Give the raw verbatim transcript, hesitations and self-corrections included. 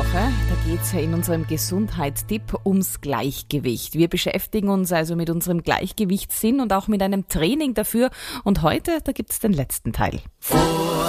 Da geht es ja in unserem Gesundheitstipp ums Gleichgewicht. Wir beschäftigen uns also mit unserem Gleichgewichtssinn und auch mit einem Training dafür. Und heute, da gibt es den letzten Teil. Vor